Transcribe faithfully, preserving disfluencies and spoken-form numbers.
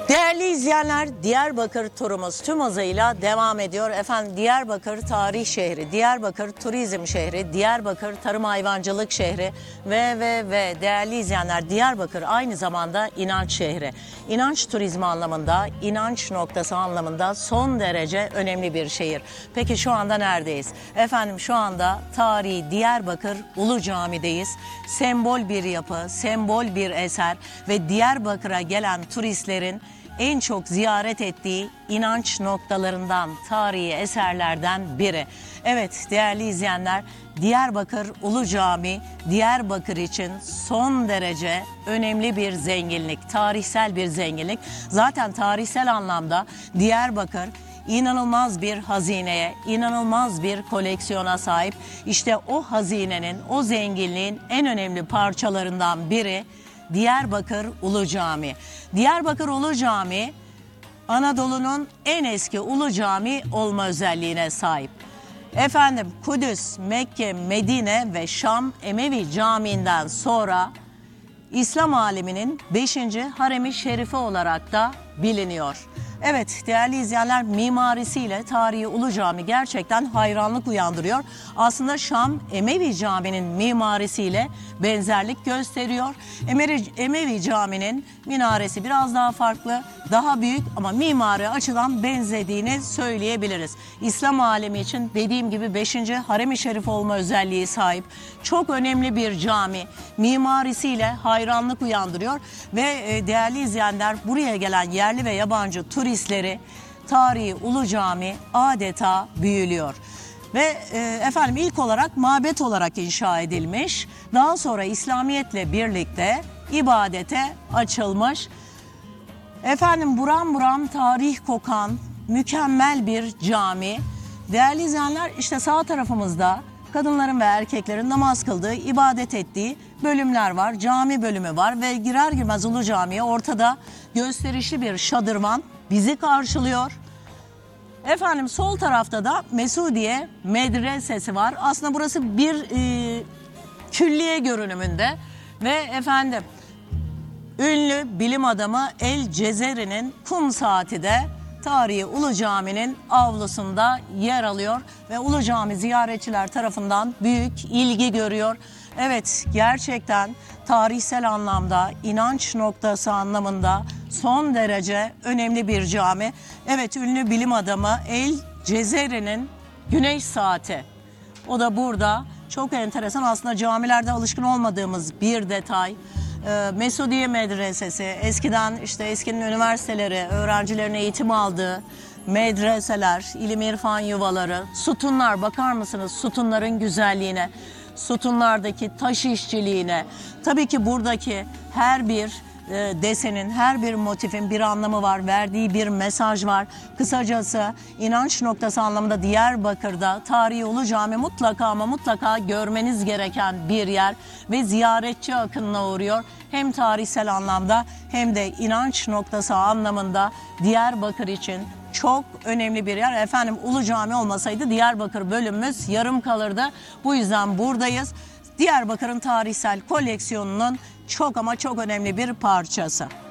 Değerli izleyenler, Diyarbakır turumuz tüm hızıyla devam ediyor. Efendim Diyarbakır tarih şehri, Diyarbakır turizm şehri, Diyarbakır tarım hayvancılık şehri ve ve ve değerli izleyenler Diyarbakır aynı zamanda inanç şehri. İnanç turizmi anlamında, inanç noktası anlamında son derece önemli bir şehir. Peki şu anda neredeyiz? Efendim şu anda tarihi Diyarbakır Ulu Cami'deyiz. Sembol bir yapı, sembol bir eser ve Diyarbakır'a gelen turistlerin en çok ziyaret ettiği inanç noktalarından, tarihi eserlerden biri. Evet değerli izleyenler, Diyarbakır Ulu Cami, Diyarbakır için son derece önemli bir zenginlik, tarihsel bir zenginlik. Zaten tarihsel anlamda Diyarbakır inanılmaz bir hazineye, inanılmaz bir koleksiyona sahip. İşte o hazinenin, o zenginliğin en önemli parçalarından biri Diyarbakır Ulu Cami. Diyarbakır Ulu Cami, Anadolu'nun en eski ulu cami olma özelliğine sahip. Efendim Kudüs, Mekke, Medine ve Şam Emevi Camii'nden sonra İslam aleminin beşinci haremi şerifi olarak da biliniyor. Evet değerli izleyenler, mimarisiyle tarihi Ulu Cami gerçekten hayranlık uyandırıyor. Aslında Şam Emevi Camii'nin mimarisiyle benzerlik gösteriyor. Emevi, Emevi Camii'nin minaresi biraz daha farklı, daha büyük ama mimari açıdan benzediğini söyleyebiliriz. İslam alemi için dediğim gibi beşinci harem-i şerif olma özelliği sahip. Çok önemli bir cami. Mimarisiyle hayranlık uyandırıyor ve değerli izleyenler, buraya gelen yerli ve yabancı turistleri tarihi Ulu Cami adeta büyülüyor. Ve e, efendim ilk olarak mabet olarak inşa edilmiş. Daha sonra İslamiyetle birlikte ibadete açılmış. Efendim buram buram tarih kokan mükemmel bir cami. Değerli izleyenler, işte sağ tarafımızda kadınların ve erkeklerin namaz kıldığı, ibadet ettiği bölümler var. Cami bölümü var ve girer girmez Ulu Cami'ye ortada gösterişli bir şadırvan bizi karşılıyor. Efendim sol tarafta da Mesudiye Medresesi var. Aslında burası bir e, külliye görünümünde ve efendim ünlü bilim adamı El Cezeri'nin kum saati de tarihi Ulu Cami'nin avlusunda yer alıyor ve Ulu Cami ziyaretçiler tarafından büyük ilgi görüyor. Evet gerçekten tarihsel anlamda, inanç noktası anlamında son derece önemli bir cami. Evet ünlü bilim adamı El Cezeri'nin güneş saati. O da burada. Çok enteresan, aslında camilerde alışkın olmadığımız bir detay. Ee, Mesudiye Medresesi, eskiden işte eskinin üniversiteleri, öğrencilerin eğitim aldığı medreseler, ilim irfan yuvaları, sütunlar, bakar mısınız sütunların güzelliğine, sütunlardaki taş işçiliğine. Tabii ki buradaki her bir e, desenin, her bir motifin bir anlamı var, verdiği bir mesaj var. Kısacası inanç noktası anlamında Diyarbakır'da tarihi Ulu Cami mutlaka ama mutlaka görmeniz gereken bir yer ve ziyaretçi akınına uğruyor. Hem tarihsel anlamda hem de inanç noktası anlamında Diyarbakır için çok önemli bir yer. Efendim Ulu Cami olmasaydı Diyarbakır bölümümüz yarım kalırdı. Bu yüzden buradayız. Diyarbakır'ın tarihsel koleksiyonunun çok ama çok önemli bir parçası.